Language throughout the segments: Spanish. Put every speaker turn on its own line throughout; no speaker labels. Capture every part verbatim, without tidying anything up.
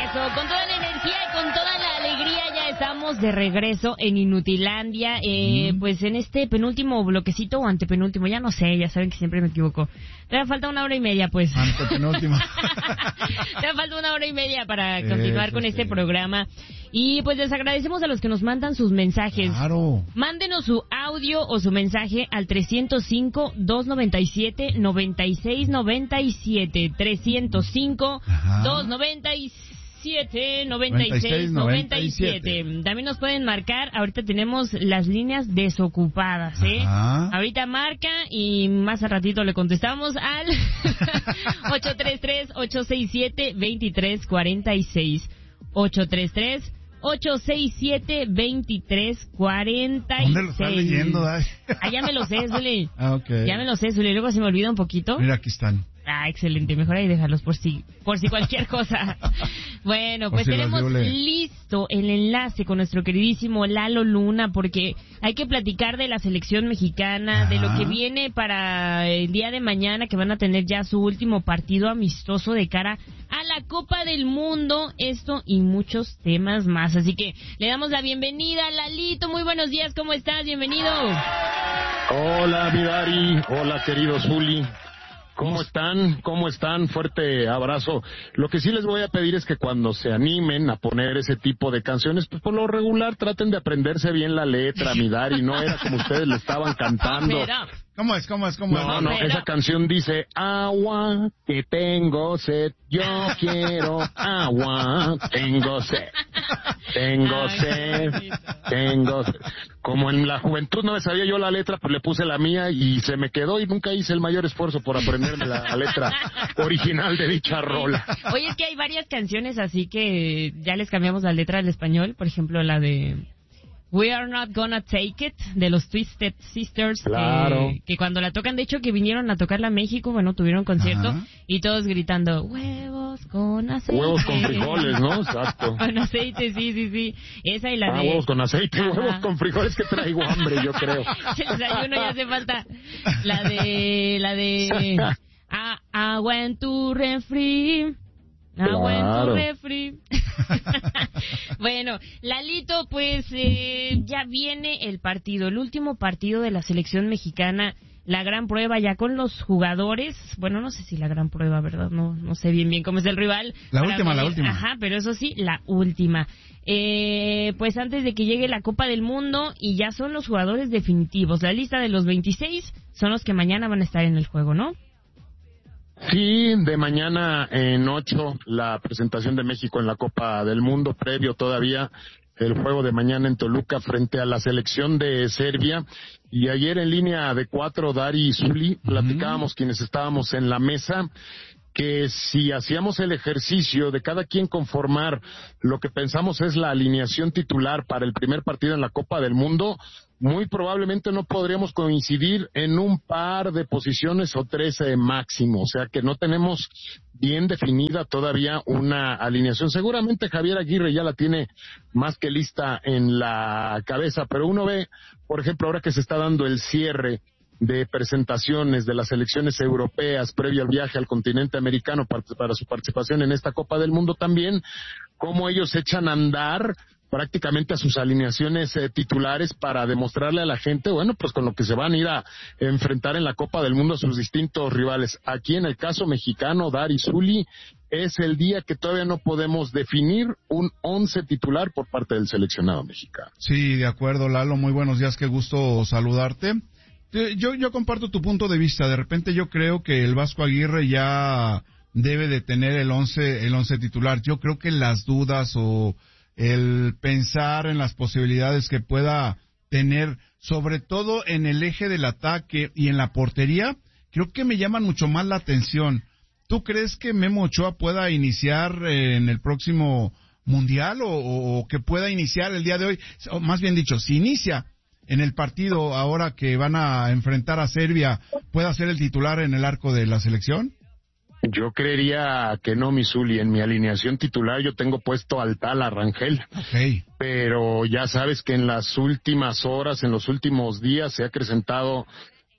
Eso, con toda la energía y con toda la alegría ya estamos de regreso en Inutilandia, eh, mm. pues en este penúltimo bloquecito o antepenúltimo, ya no sé, ya saben que siempre me equivoco. Te falta una hora y media, pues.
Antepenúltimo.
Te falta una hora y media para continuar Eso con este sí. programa. Y pues les agradecemos a los que nos mandan sus mensajes.
Claro.
Mándenos su audio o su mensaje al trescientos cinco, doscientos noventa y siete, noventa y seis noventa y siete. trescientos cinco, doscientos noventa y siete, noventa y seis noventa y siete. También nos pueden marcar. Ahorita tenemos las líneas desocupadas, ¿eh? Ajá. Ahorita marca y más al ratito le contestamos al ocho tres tres, ocho seis siete, dos tres cuatro seis. ocho tres tres, ocho seis siete, dos tres cuatro seis.
¿Dónde lo estás leyendo, Dai?
Ah, ya me lo sé, Zuli.
Ah, okay.
Ya me lo sé, Zuli. Luego se me olvida un poquito.
Mira, aquí están.
Ah, excelente. Mejor ahí dejarlos por si, por si cualquier cosa. Bueno, pues si tenemos listo el enlace con nuestro queridísimo Lalo Luna, porque hay que platicar de la selección mexicana, Ajá. de lo que viene para el día de mañana, que van a tener ya su último partido amistoso de cara a la Copa del Mundo, esto y muchos temas más. Así que le damos la bienvenida a Lalito. Muy buenos días, ¿cómo estás? Bienvenido.
Hola, Vidari. Hola, querido Zuli. ¿Cómo están? ¿Cómo están? Fuerte abrazo. Lo que sí les voy a pedir es que cuando se animen a poner ese tipo de canciones, pues por lo regular traten de aprenderse bien la letra, Midari. No era como ustedes le estaban cantando.
¿Cómo es? ¿Cómo es? ¿Cómo es?
No, no, esa canción dice, agua, que tengo sed, yo quiero agua, tengo sed, tengo sed, tengo sed. Como en la juventud no me sabía yo la letra, pues le puse la mía y se me quedó y nunca hice el mayor esfuerzo por aprenderme la letra original de dicha rola.
Oye, es que hay varias canciones así que ya les cambiamos la letra al español, por ejemplo la de We Are Not Gonna Take It, de los Twisted Sisters,
claro.
que, que cuando la tocan, de hecho que vinieron a tocarla a México, bueno, tuvieron concierto, Ajá. y todos gritando, huevos con aceite.
Huevos con frijoles, ¿no? Exacto.
Con aceite, sí, sí, sí. Esa y la
ah,
de...
huevos con aceite, Ajá. huevos con frijoles, que traigo hambre, yo creo.
El desayuno ya hace falta. La de... La de... ah, agua en tu refri... Agua en tu refri. Bueno, Lalito, pues eh, ya viene el partido, el último partido de la selección mexicana, la gran prueba ya con los jugadores. Bueno, no sé si la gran prueba, ¿verdad? No, no sé bien bien cómo es el rival.
La última,
medir,
la última.
Ajá, pero eso sí, la última. Eh, pues antes de que llegue la Copa del Mundo y ya son los jugadores definitivos. La lista de los veintiséis son los que mañana van a estar en el juego, ¿no?
Sí, de mañana en ocho, la presentación de México en la Copa del Mundo, previo todavía el juego de mañana en Toluca frente a la selección de Serbia. Y ayer en línea de cuatro, Dari y Zuli, platicábamos uh-huh. quienes estábamos en la mesa, que si hacíamos el ejercicio de cada quien conformar lo que pensamos es la alineación titular para el primer partido en la Copa del Mundo, muy probablemente no podríamos coincidir en un par de posiciones o tres eh, máximo, o sea que no tenemos bien definida todavía una alineación. Seguramente Javier Aguirre ya la tiene más que lista en la cabeza, pero uno ve, por ejemplo, ahora que se está dando el cierre de presentaciones de las selecciones europeas previo al viaje al continente americano para, para su participación en esta Copa del Mundo también, cómo ellos echan a andar prácticamente a sus alineaciones eh, titulares para demostrarle a la gente, bueno, pues con lo que se van a ir a enfrentar en la Copa del Mundo a sus distintos rivales. Aquí en el caso mexicano, Dari Zuli, es el día que todavía no podemos definir un once titular por parte del seleccionado mexicano.
Sí, de acuerdo, Lalo, muy buenos días, qué gusto saludarte. Yo, yo comparto tu punto de vista. De repente yo creo que el Vasco Aguirre ya debe de tener el once, el once titular. Yo creo que las dudas o el pensar en las posibilidades que pueda tener, sobre todo en el eje del ataque y en la portería, creo que me llaman mucho más la atención. ¿Tú crees que Memo Ochoa pueda iniciar en el próximo Mundial o, o que pueda iniciar el día de hoy? O más bien dicho, si inicia en el partido ahora que van a enfrentar a Serbia, ¿pueda ser el titular en el arco de la selección?
Yo creería que no, mi Zuli. En mi alineación titular yo tengo puesto al tal Rangel.
Okay.
Pero ya sabes que en las últimas horas, en los últimos días se ha acrecentado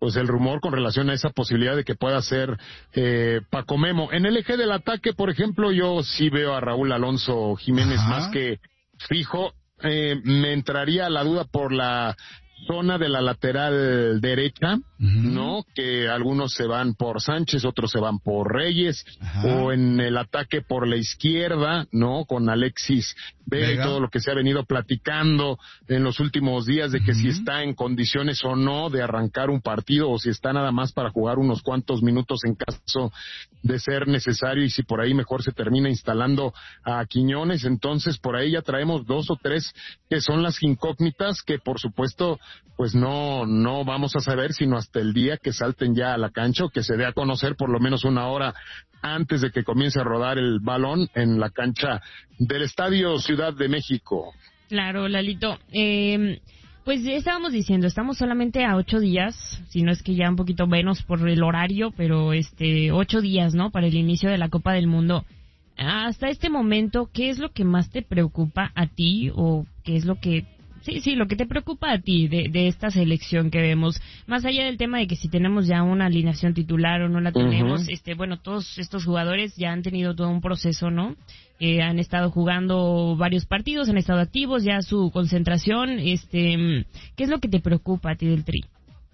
pues el rumor con relación a esa posibilidad de que pueda ser eh, Paco Memo. En el eje del ataque, por ejemplo, yo sí veo a Raúl Alonso Jiménez Ajá. más que fijo. Eh, me entraría la duda por la zona de la lateral derecha, uh-huh. ¿no? Que algunos se van por Sánchez, otros se van por Reyes, Ajá. o en el ataque por la izquierda, ¿no? Con Alexis Vega, y todo lo que se ha venido platicando en los últimos días de que uh-huh. si está en condiciones o no de arrancar un partido o si está nada más para jugar unos cuantos minutos en caso de ser necesario y si por ahí mejor se termina instalando a Quiñones. Entonces por ahí ya traemos dos o tres que son las incógnitas que por supuesto pues no no vamos a saber sino hasta el día que salten ya a la cancha o que se dé a conocer por lo menos una hora antes de que comience a rodar el balón en la cancha del Estadio Ciudad de México.
Claro, Lalito. Eh, pues estábamos diciendo, estamos solamente a ocho días, si no es que ya un poquito menos por el horario, pero este ocho días, ¿no? Para el inicio de la Copa del Mundo. Hasta este momento, ¿qué es lo que más te preocupa a ti o qué es lo que Sí, sí, lo que te preocupa a ti de, de esta selección que vemos, más allá del tema de que si tenemos ya una alineación titular o no la tenemos, uh-huh. este, bueno, todos estos jugadores ya han tenido todo un proceso, ¿no? Eh, han estado jugando varios partidos, han estado activos, ya su concentración, este, ¿qué es lo que te preocupa a ti del Tri?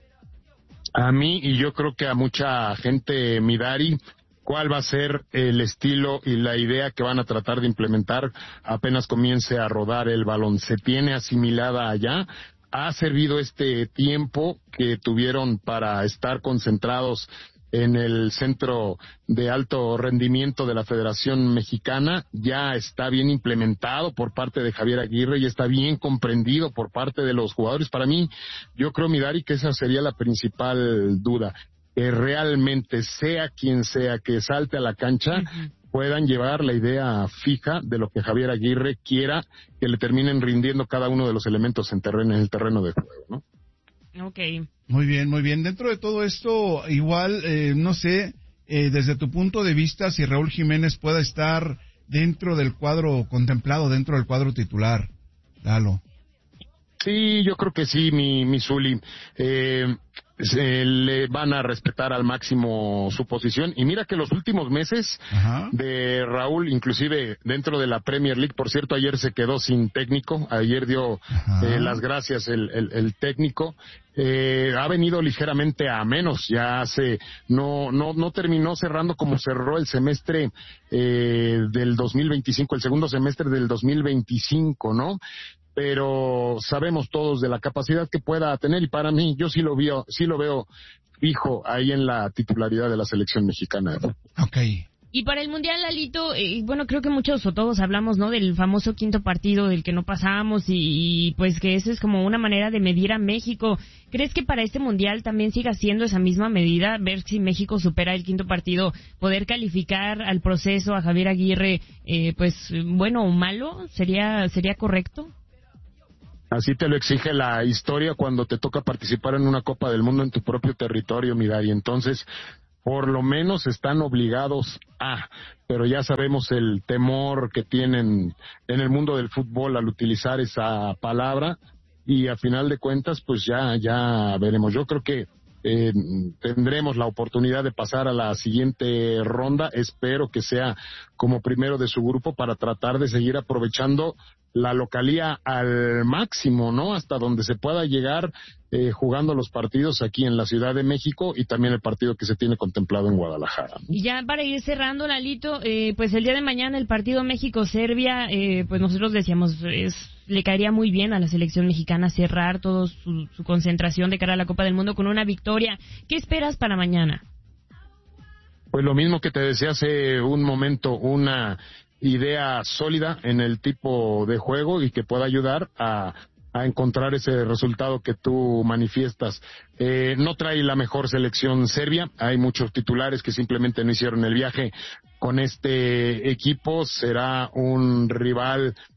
A mí, y yo creo que a mucha gente, Midari, cuál va a ser el estilo y la idea que van a tratar de implementar apenas comience a rodar el balón. Se tiene asimilada allá. Ha servido este tiempo que tuvieron para estar concentrados en el centro de alto rendimiento de la Federación Mexicana. Ya está bien implementado por parte de Javier Aguirre y está bien comprendido por parte de los jugadores. Para mí, yo creo, Midari, que esa sería la principal duda. Que realmente sea quien sea que salte a la cancha, uh-huh. puedan llevar la idea fija de lo que Javier Aguirre quiera que le terminen rindiendo cada uno de los elementos en, terreno, en el terreno de juego, ¿no?
Okay.
Muy bien, muy bien. Dentro de todo esto, igual, eh, no sé, eh, desde tu punto de vista, si Raúl Jiménez pueda estar dentro del cuadro contemplado, dentro del cuadro titular, Lalo.
Sí, yo creo que sí, mi, mi Zuli. Eh, se le van a respetar al máximo su posición y mira que los últimos meses Ajá. de Raúl, inclusive dentro de la Premier League, por cierto, ayer se quedó sin técnico, ayer dio eh, las gracias el, el, el técnico, eh, ha venido ligeramente a menos, ya se no no no terminó cerrando como cerró el semestre eh, del dos mil veinticinco, el segundo semestre del dos mil veinticinco, ¿no? Pero sabemos todos de la capacidad que pueda tener y para mí yo sí lo veo, sí lo veo fijo ahí en la titularidad de la selección mexicana.
Okay.
Y para el Mundial, Lalito, eh, bueno, creo que muchos o todos hablamos, ¿no?, del famoso quinto partido del que no pasamos y, y pues que eso es como una manera de medir a México. ¿Crees que para este Mundial también siga siendo esa misma medida? Ver si México supera el quinto partido, poder calificar al proceso a Javier Aguirre, eh, pues bueno o malo, ¿sería sería correcto?
Así te lo exige la historia cuando te toca participar en una Copa del Mundo en tu propio territorio, mira, y entonces por lo menos están obligados a, pero ya sabemos el temor que tienen en el mundo del fútbol al utilizar esa palabra y a final de cuentas pues ya ya veremos. Yo creo que eh, tendremos la oportunidad de pasar a la siguiente ronda, espero que sea como primero de su grupo para tratar de seguir aprovechando la localía al máximo, ¿no? Hasta donde se pueda llegar eh, jugando los partidos aquí en la Ciudad de México y también el partido que se tiene contemplado en Guadalajara.
Y ya para ir cerrando, Lalito, eh, pues el día de mañana el partido México-Serbia, eh, pues nosotros decíamos, es, le caería muy bien a la selección mexicana cerrar toda su, su concentración de cara a la Copa del Mundo con una victoria. ¿Qué esperas para mañana?
Pues lo mismo que te decía hace un momento, una idea sólida en el tipo de juego y que pueda ayudar a, a encontrar ese resultado que tú manifiestas. Eh, no trae la mejor selección Serbia, hay muchos titulares que simplemente no hicieron el viaje con este equipo, será un rival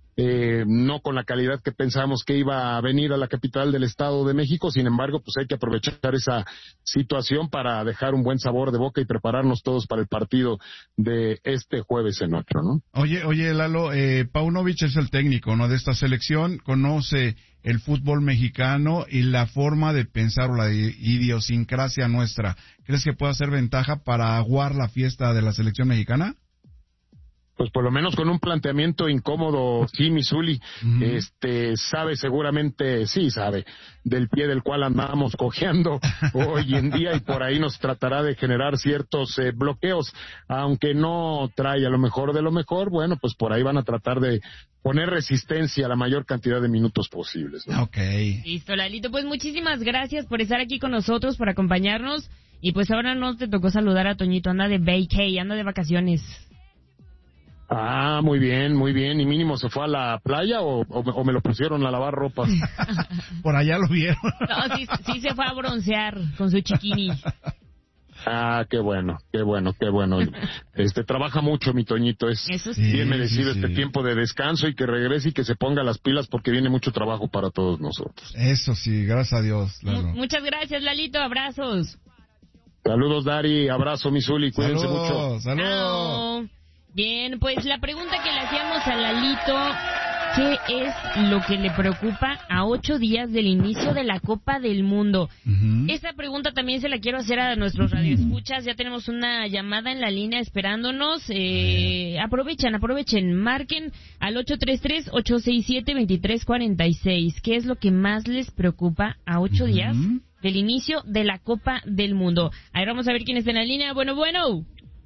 eh, no con la calidad que pensábamos que iba a venir a la capital del Estado de México. Sin embargo, pues hay que aprovechar esa situación para dejar un buen sabor de boca y prepararnos todos para el partido de este jueves en ocho, ¿no?
Oye, oye, Lalo, eh, Paunovic es el técnico, ¿no?, de esta selección, conoce el fútbol mexicano y la forma de pensar o la idiosincrasia nuestra. ¿Crees que pueda ser ventaja para aguar la fiesta de la selección mexicana?
Pues por lo menos con un planteamiento incómodo, sí, Misuli, uh-huh. este, sabe seguramente, sí sabe, del pie del cual andamos cojeando hoy en día, y por ahí nos tratará de generar ciertos eh, bloqueos, aunque no trae a lo mejor de lo mejor. Bueno, pues por ahí van a tratar de poner resistencia a la mayor cantidad de minutos posibles, ¿no?
Ok.
Listo, Lalito, pues muchísimas gracias por estar aquí con nosotros, por acompañarnos, y pues ahora no te tocó saludar a Toñito, anda de vacay, anda de vacaciones.
Ah, muy bien, muy bien. ¿Y mínimo se fue a la playa o, o, o me lo pusieron a lavar ropa?
Por allá lo vieron.
No, sí, sí se fue a broncear con su chiquini.
Ah, qué bueno, qué bueno, qué bueno. Este, trabaja mucho mi Toñito, es
Eso sí.
bien merecido
sí, sí.
este tiempo de descanso, y que regrese y que se ponga las pilas, porque viene mucho trabajo para todos nosotros.
Eso sí, gracias a Dios, Lalo.
M- muchas gracias, Lalito, abrazos.
Saludos, Dari, abrazo, mi Zuli, cuídense
Saludos,
mucho.
saludos.
Chao. Bien, pues la pregunta que le hacíamos a Lalito, ¿qué es lo que le preocupa a ocho días del inicio de la Copa del Mundo?
Uh-huh.
Esta pregunta también se la quiero hacer a nuestros radioescuchas. Ya tenemos una llamada en la línea esperándonos. Eh, aprovechen, aprovechen, marquen al ocho tres tres, ocho seis siete, dos tres cuatro seis. ¿Qué es lo que más les preocupa a ocho uh-huh. días del inicio de la Copa del Mundo? A ver, vamos a ver quién está en la línea. Bueno, bueno.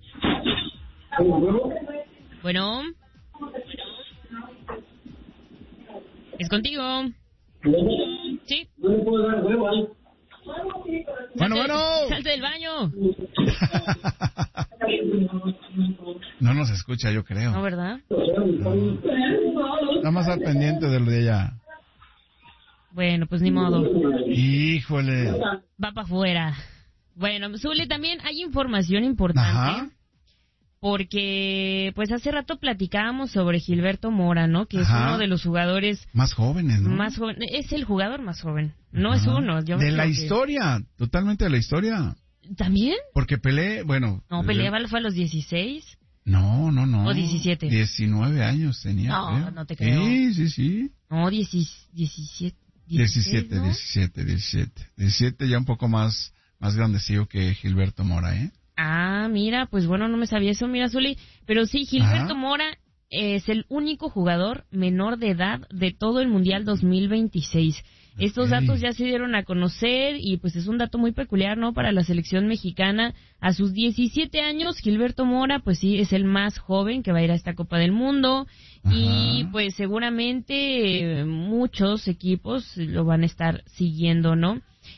Bueno. ¿Es contigo? Sí.
Bueno,
Salte,
bueno.
Salte del baño.
No nos escucha, yo creo.
No, ¿verdad?
No. Nada más al pendiente de lo de ella.
Bueno, pues ni modo.
Híjole.
Va para afuera. Bueno, Zuli, también hay información importante.
Ajá.
Porque, pues hace rato platicábamos sobre Gilberto Mora, ¿no? Que es
Ajá.
uno de los jugadores
más jóvenes, ¿no?
Más joven, es el jugador más joven, no
Ajá.
es uno. Yo
de la
que...
historia, totalmente de la historia.
¿También?
Porque Pelé, bueno...
No, Pelé yo... fue a los dieciséis.
No, no, no.
¿O diecisiete?
diecinueve años tenía.
No,
creo.
no te creo.
Sí, sí, sí.
No, diecisiete. diecisiete,
diecisiete,
¿no?
diecisiete, diecisiete. diecisiete ya un poco más, más grandecillo que Gilberto Mora, ¿eh?
Ah, mira, pues bueno, no me sabía eso, mira, Zuli. Pero sí, Gilberto
Ajá.
Mora es el único jugador menor de edad de todo el Mundial dos mil veintiséis. Okay. Estos datos ya se dieron a conocer y pues es un dato muy peculiar, ¿no? Para la selección mexicana. A sus diecisiete años, Gilberto Mora, pues sí, es el más joven que va a ir a esta Copa del Mundo. Ajá. Y pues seguramente eh, muchos equipos lo van a estar siguiendo, ¿no?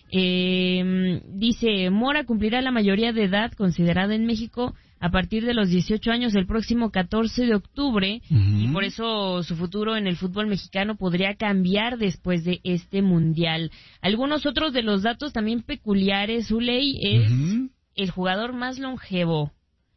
Eh, dice, Mora cumplirá la mayoría de edad considerada en México a partir de los dieciocho años el próximo catorce de octubre, uh-huh. y por eso su futuro en el fútbol mexicano podría cambiar después de este mundial. Algunos otros de los datos también peculiares, Uley, es uh-huh. el jugador más longevo.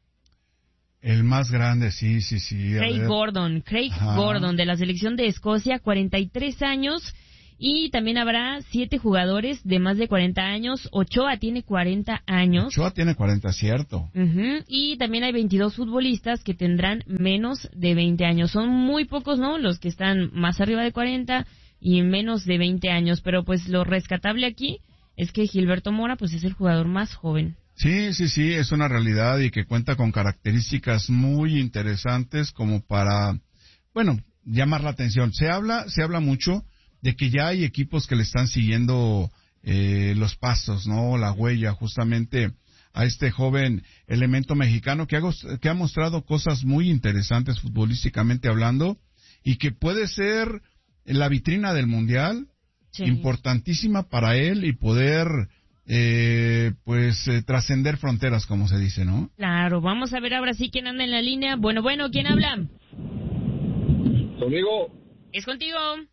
El más grande, sí, sí, sí.
Craig Gordon, Craig Ajá. Gordon de la selección de Escocia, cuarenta y tres años. Y también habrá siete jugadores de más de cuarenta años. Ochoa tiene cuarenta años.
Ochoa tiene cuarenta, cierto.
Uh-huh. Y también hay veintidós futbolistas que tendrán menos de veinte años. Son muy pocos, ¿no? Los que están más arriba de cuarenta y menos de veinte años. Pero pues lo rescatable aquí es que Gilberto Mora pues es el jugador más joven.
Sí, sí, sí, es una realidad y que cuenta con características muy interesantes como para, bueno, llamar la atención. Se habla, se habla mucho de que ya hay equipos que le están siguiendo eh, los pasos, ¿no? La huella, justamente a este joven elemento mexicano que ha, que ha mostrado cosas muy interesantes futbolísticamente hablando y que puede ser la vitrina del Mundial, sí. importantísima para él y poder, eh, pues, eh, trascender fronteras, como se dice, ¿no?
Claro, vamos a ver ahora sí quién anda en la línea. Bueno, bueno, ¿quién habla?
Conmigo.
¿Es contigo?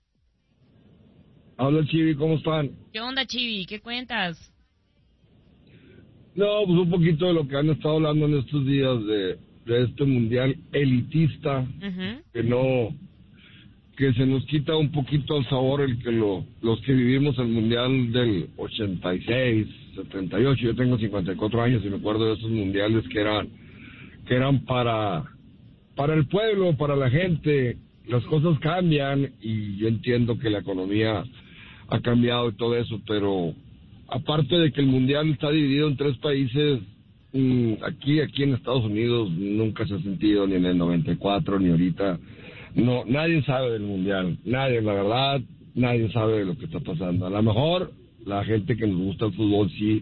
Habla Chivi, ¿cómo están?
¿Qué onda, Chivi? ¿Qué cuentas?
No, pues un poquito de lo que han estado hablando en estos días de, de este mundial elitista, uh-huh. que no que se nos quita un poquito el sabor el que lo, los que vivimos el Mundial del ochenta y seis, setenta y ocho, yo tengo cincuenta y cuatro años y me acuerdo de esos mundiales que eran que eran para para el pueblo, para la gente. Las cosas cambian y yo entiendo que la economía ha cambiado y todo eso, pero aparte de que el mundial está dividido en tres países, aquí aquí en Estados Unidos nunca se ha sentido, ni en el noventa y cuatro ni ahorita. No, nadie sabe del mundial, nadie, la verdad, nadie sabe de lo que está pasando. A lo mejor la gente que nos gusta el fútbol sí,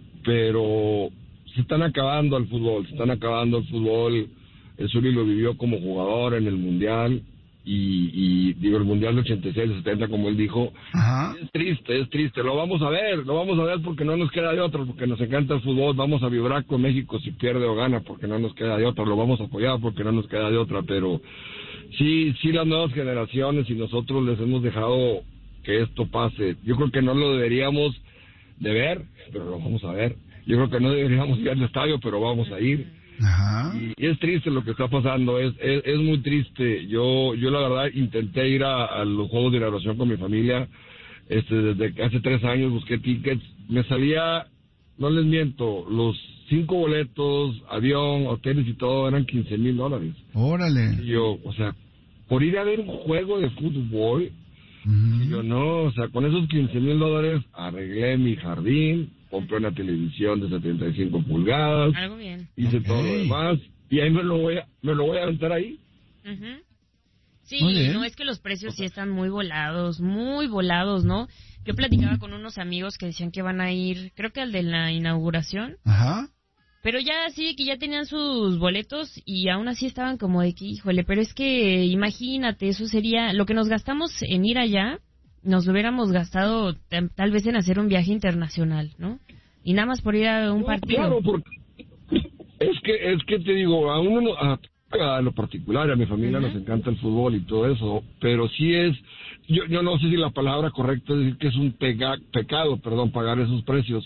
pero se están acabando el fútbol, se están acabando el fútbol. El Zuli lo vivió como jugador en el mundial y, y digo el mundial de ochenta y seis, setenta, como él dijo.
Ajá.
Es triste, es triste, lo vamos a ver, lo vamos a ver porque no nos queda de otra, porque nos encanta el fútbol. Vamos a vibrar con México si pierde o gana, porque no nos queda de otra, lo vamos a apoyar porque no nos queda de otra, pero sí, sí las nuevas generaciones y nosotros les hemos dejado que esto pase. Yo creo que no lo deberíamos de ver, pero lo vamos a ver. Yo creo que no deberíamos ir al estadio, pero vamos a ir.
Ajá.
Y es triste lo que está pasando, es, es es muy triste. Yo yo la verdad intenté ir a, a los juegos de inauguración con mi familia, este desde hace tres años busqué tickets, me salía, no les miento, los cinco boletos, avión, hoteles y todo eran quince mil dólares.
Órale.
Y yo, o sea, por ir a ver un juego de fútbol,
uh-huh.
y yo no, o sea, con esos quince mil dólares arreglé mi jardín, compré una televisión de setenta y cinco pulgadas,
algo bien,
hice
okay.
todo lo demás y ahí me lo voy a, me lo voy a aventar ahí.
Uh-huh. Sí, no, es que los precios sí están muy volados, muy volados, ¿no? Yo platicaba con unos amigos que decían que van a ir, creo que al de la inauguración.
Ajá.
Pero ya sí, que ya tenían sus boletos y aún así estaban como de que, híjole, pero es que imagínate, eso sería, lo que nos gastamos en ir allá, nos lo hubiéramos gastado t- tal vez en hacer un viaje internacional, ¿no? Y nada más por ir a un
No,
partido.
claro, porque es que, es que te digo, a uno, no- a, a lo particular, a mi familia
Uh-huh.
nos encanta el fútbol y todo eso, pero sí es, yo, yo no sé si la palabra correcta es decir que es un pega, pecado, perdón, pagar esos precios,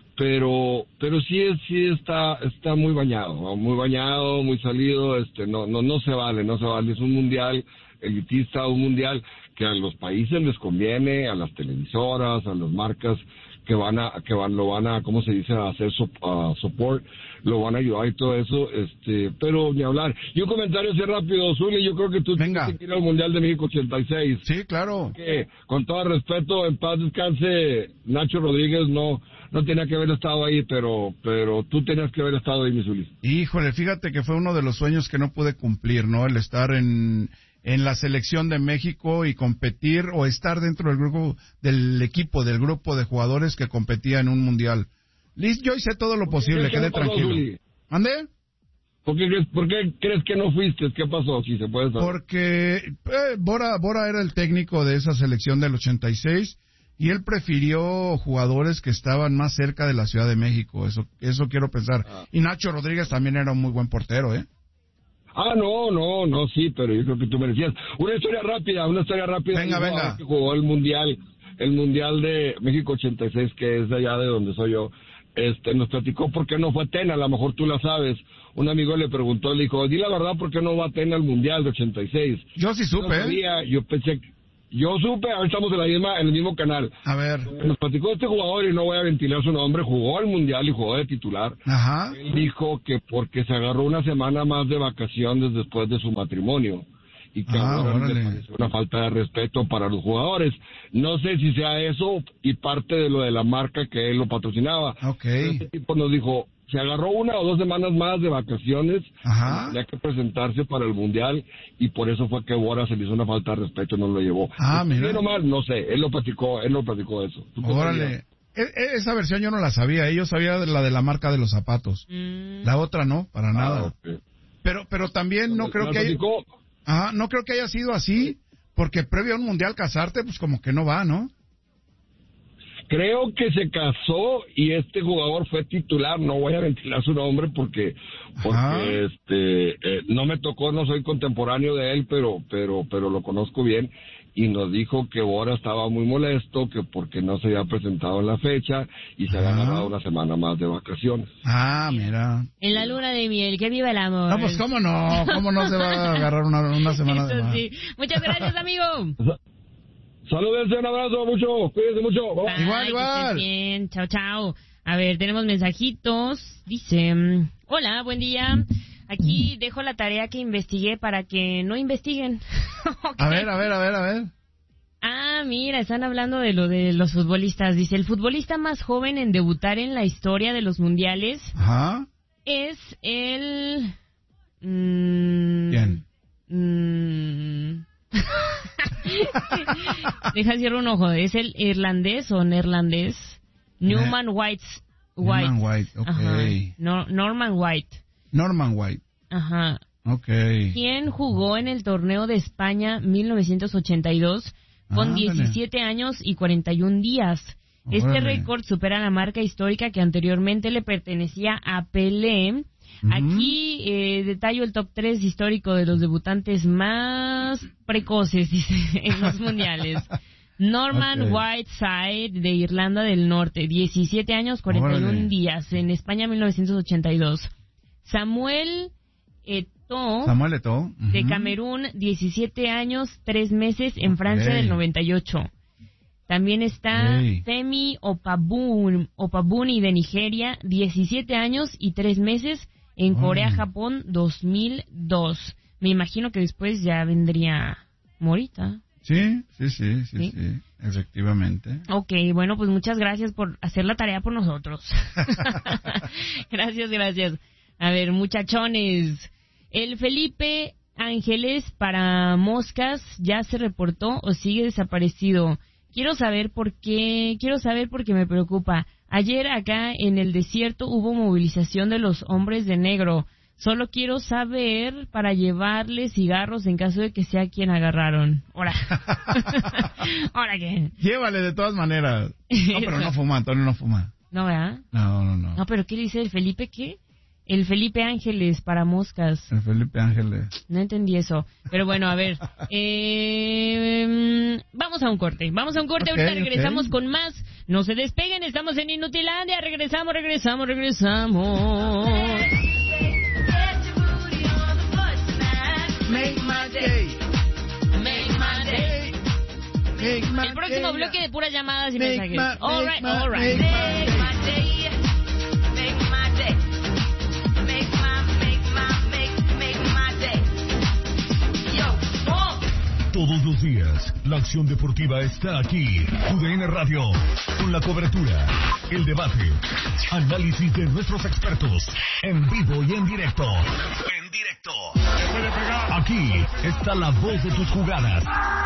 pero pero sí es sí está está muy bañado, muy bañado, muy salido, este no no no se vale, no se vale, es un mundial elitista, un mundial que a los países les conviene, a las televisoras, a las marcas que van a que van lo van a, ¿cómo se dice?, a hacer so, uh, support, lo van a ayudar y todo eso, este, pero ni hablar. Y un comentario así rápido, Zuli, yo creo que tú
Venga.
tienes que ir al Mundial de México ochenta y seis.
Sí, claro.
Que, con todo respeto, en paz descanse, Nacho Rodríguez no no tenía que haber estado ahí, pero pero tú tenías que haber estado ahí, mi Zuli.
Híjole, fíjate que fue uno de los sueños que no pude cumplir, ¿no? El estar en en la selección de México y competir o estar dentro del grupo, del equipo, del grupo de jugadores que competía en un mundial. Liz, yo hice todo lo posible, quedé tranquilo. ¿Ande?
¿Por qué, crees, ¿Por qué crees que no fuiste? ¿Qué pasó? Si se puede saber.
Porque eh, Bora, Bora era el técnico de esa selección del ochenta y seis y él prefirió jugadores que estaban más cerca de la Ciudad de México, eso eso quiero pensar.
Ah.
Y Nacho Rodríguez también era un muy buen portero, ¿eh?
Ah, no, no, no, sí, pero yo creo que tú merecías. Una historia rápida, una historia rápida.
Venga, venga.
Que jugó el Mundial, el Mundial de México ochenta y seis, que es de allá de donde soy yo. Este, nos platicó por qué no fue a Atena, a lo mejor tú la sabes. Un amigo le preguntó, le dijo, di la verdad, ¿por qué no va a Atena al Mundial de ochenta y seis?
Yo sí supe,
no sabía,
¿eh?
Yo pensé, yo supe, ahora estamos en la misma, en el mismo canal.
A ver.
Nos platicó este jugador, y no voy a ventilar su nombre, jugó al Mundial y jugó de titular.
Ajá.
Él dijo que porque se agarró una semana más de vacaciones después de su matrimonio y que
Ah,
ahora
órale.
le pareció una falta de respeto para los jugadores. No sé si sea eso y parte de lo de la marca que él lo patrocinaba.
Ok.
Este tipo nos dijo, se agarró una o dos semanas más de vacaciones,
Ajá.
tenía que presentarse para el Mundial y por eso fue que Bora se le hizo una falta de respeto y no lo llevó.
Ah, mira.
Bien o mal, no sé, él lo platicó, él lo platicó eso. ¿Tú qué
Órale.
sabías?
E- e- esa versión yo no la sabía, ¿eh? Yo sabía de la de la marca de los zapatos.
Mm.
La otra no, para
Ah,
nada.
ok.
Pero pero también no
¿Me-
creo
me
que haya,
platicó?
ajá, no creo que haya sido así, porque previo a un mundial casarte, pues como que no va, ¿no?
Creo que se casó y este jugador fue titular. No voy a ventilar su nombre porque, porque
Ajá.
este, eh, no me tocó, no soy contemporáneo de él, pero, pero, pero lo conozco bien. Y nos dijo que Bora estaba muy molesto, que porque no se había presentado en la fecha y se había
Ah.
ganado una semana más de vacaciones.
Ah, mira.
En la luna de miel, que viva el amor.
No, pues cómo no, cómo no se va a agarrar una, una semana de
Eso
más.
sí. Muchas gracias, amigo.
Saludos, un abrazo, mucho, cuídense mucho. Bye.
Bye,
Igual,
que
igual.
estés bien. Chao, chao. A ver, tenemos mensajitos. Dice, mm, hola, buen día. Aquí dejo la tarea que investigué para que no investiguen. Ok.
A ver, a ver, a ver, a ver.
Ah, mira, están hablando de lo de los futbolistas. Dice, el futbolista más joven en debutar en la historia de los mundiales
Ajá.
es el... mm,
¿Quién?
mm, Deja cierro un ojo. ¿Es el irlandés o neerlandés? Newman White. White.
Norman White, ok.
Ajá. No- Norman White.
Norman White,
Ajá.
ok.
Quien jugó en el torneo de España mil novecientos ochenta y dos con
Ándale.
diecisiete años y cuarenta y un días. Este
Órale.
récord supera la marca histórica que anteriormente le pertenecía a Pelé. Aquí eh, detallo el top tres histórico de los debutantes más precoces, dice, en los mundiales. Norman
Ok.
Whiteside, de Irlanda del Norte, diecisiete años, cuarenta y un
Órale.
días, en España mil novecientos ochenta y dos. Samuel Eto'o,
Samuel Eto'o.
de
ujú.
Camerún, diecisiete años, tres meses, en
Ok.
Francia del noventa y ocho. También está
Ok.
Femi Opabun, Opabuni, de Nigeria, diecisiete años y tres meses, en Corea,
Órale.
Japón, dos mil dos. Me imagino que después ya vendría Morita.
Sí, sí, sí, sí,
¿Sí?
sí, efectivamente.
Ok, bueno, pues muchas gracias por hacer la tarea por nosotros. Gracias, gracias. A ver, muchachones, el Felipe Ángeles para Moscas ya se reportó o sigue desaparecido. Quiero saber por qué, quiero saber por qué me preocupa. Ayer acá en el desierto hubo movilización de los hombres de negro. Solo quiero saber para llevarle cigarros en caso de que sea quien agarraron. Ahora. Ahora qué.
Llévale de todas maneras. No, pero no fuma, Antonio no fuma.
No, ¿verdad?
No, no, no.
No, pero ¿qué dice el Felipe qué? El Felipe Ángeles para Moscas.
El Felipe Ángeles.
No entendí eso. Pero bueno, a ver. Eh, vamos a un corte. Vamos a un corte.
Ok,
Ahorita regresamos
ok.
con más. No se despeguen. Estamos en Inutilandia. Regresamos, regresamos, regresamos.
Make my day.
Make my day.
Make my
El próximo
day.
bloque de puras llamadas y
Make
mensajes.
my-
All
make
right,
my-
all right.
make my-
Make my day, make my day, make my, make my, make, make my day. Yo, oh.
Todos los días, la acción deportiva está aquí. U D N Radio, con la cobertura, el debate, análisis de nuestros expertos, en vivo y en directo. En directo. Aquí está la voz de tus jugadas.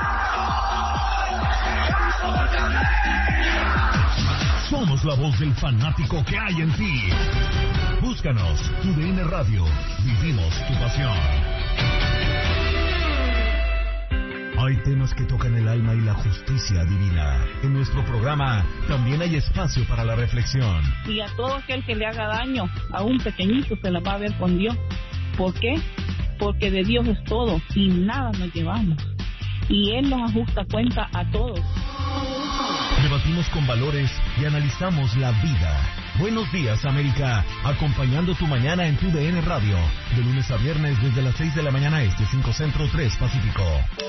Somos la voz del fanático que hay en ti. Búscanos, U D N Radio. Vivimos tu pasión. Hay temas que tocan el alma y la justicia divina. En nuestro programa también hay espacio para la reflexión.
Y a todo aquel que le haga daño, a un pequeñito, se la va a ver con Dios. ¿Por qué? Porque de Dios es todo y nada nos llevamos. Y Él nos ajusta cuenta a todos.
Debatimos con valores y analizamos la vida. Buenos días, América. Acompañando tu mañana en tu U D N Radio. De lunes a viernes desde las seis de la mañana este, cinco Centro, tres Pacífico.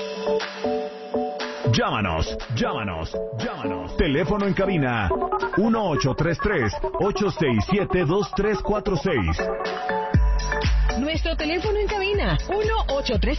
Llámanos, llámanos, llámanos. Teléfono en cabina uno ocho tres tres, ocho seis siete, dos tres cuatro seis.
Nuestro teléfono en cabina uno ocho tres